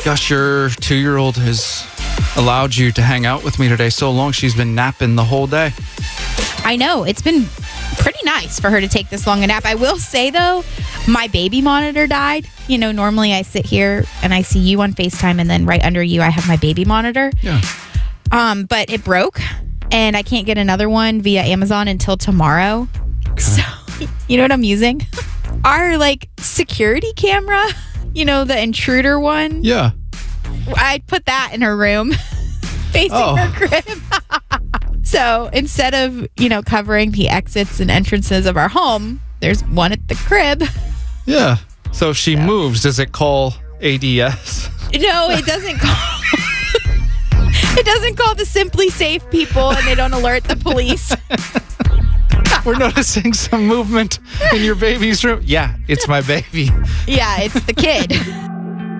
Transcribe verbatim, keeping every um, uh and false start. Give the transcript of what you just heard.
Gosh, your two-year-old has allowed you to hang out with me today so long. She's been napping the whole day. I know. It's been pretty nice for her to take this long a nap. I will say, though, my baby monitor died. You know, normally I sit here and I see you on FaceTime, and then right under you I have my baby monitor. Yeah. Um, but it broke, and I can't get another one via Amazon until tomorrow. Okay. So, you know what I'm using? Our, like, security camera, you know, the intruder one. Yeah. I put that in her room facing Oh. her crib. So instead of, you know, covering the exits and entrances of our home, there's one at the crib. Yeah. So if she moves, does it call A D S? No, it doesn't call. It doesn't call the Simply Safe people, and they don't alert the police. We're noticing some movement in your baby's room. Yeah, it's my baby. Yeah, it's the kid.